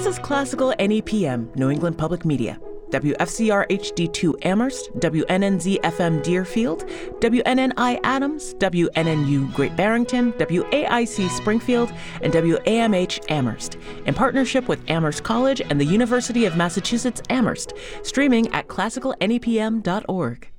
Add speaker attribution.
Speaker 1: This is Classical NEPM, New England Public Media. WFCR HD2 Amherst, WNNZ FM Deerfield, WNNI Adams, WNNU Great Barrington, WAIC Springfield, and WAMH Amherst, in partnership with Amherst College and the University of Massachusetts Amherst, streaming at classicalnepm.org.